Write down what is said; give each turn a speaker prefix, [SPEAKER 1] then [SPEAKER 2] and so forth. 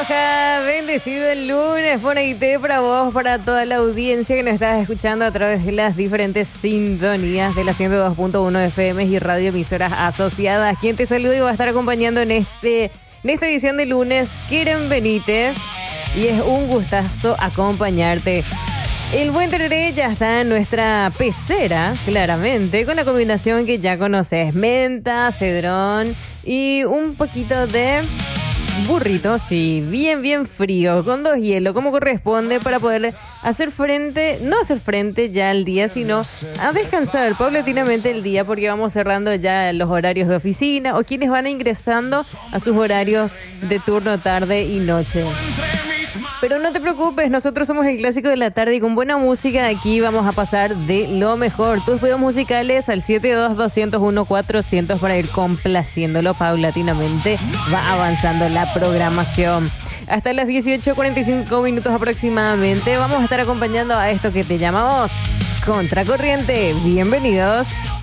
[SPEAKER 1] Roja, bendecido el lunes, Ponete para vos, para toda la audiencia que nos estás escuchando a través de las diferentes sintonías de la 102.1 FM y radio emisoras asociadas. Quien te saluda y va a estar acompañando en esta edición de lunes, Keren Benítez, y es un gustazo acompañarte. El buen tereré ya está en nuestra pecera, claramente, con la combinación que ya conoces: menta, cedrón y un poquito de burrito, sí, bien frío, con 2 hielos, como corresponde, para poder no hacer frente ya al día, sino a descansar paulatinamente el día, porque vamos cerrando ya los horarios de oficina o quienes van ingresando a sus horarios de turno, tarde y noche. Pero no te preocupes, nosotros somos el clásico de la tarde y con buena música aquí vamos a pasar de lo mejor. Tus pedidos musicales al 72-201-400 para ir complaciéndolo paulatinamente. Va avanzando la programación. Hasta las 18:45 aproximadamente vamos a estar acompañando a esto que te llamamos Contracorriente. Bienvenidos.